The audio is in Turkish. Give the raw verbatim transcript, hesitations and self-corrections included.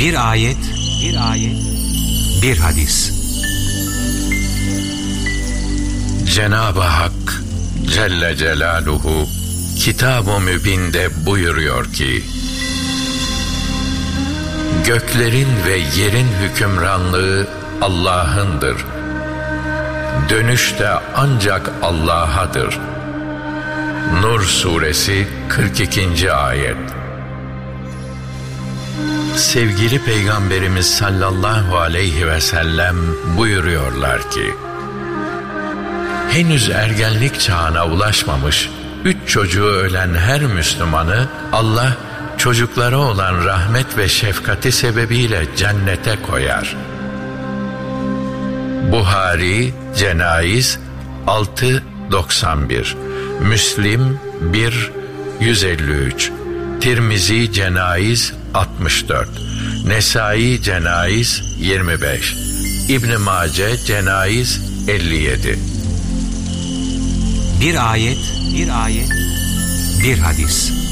Bir ayet, bir ayet, bir hadis. Cenab-ı Hak Celle Celaluhu Kitab-ı Mübin'de buyuruyor ki: göklerin ve yerin hükümranlığı Allah'ındır. Dönüş de ancak Allah'adır. Nur Suresi kırk ikinci ayet. Sevgili Peygamberimiz sallallahu aleyhi ve sellem buyuruyorlar ki: henüz ergenlik çağına ulaşmamış, üç çocuğu ölen her Müslümanı Allah çocuklara olan rahmet ve şefkati sebebiyle cennete koyar. Buhari Cenayiz altı doksan bir, Müslim bir yüz elli üç, Tirmizi Cenayiz altmış dört, Nesai Cenayiz yirmi beş, İbn Mace Cenayiz elli yedi. Bir ayet, bir ayet, bir hadis.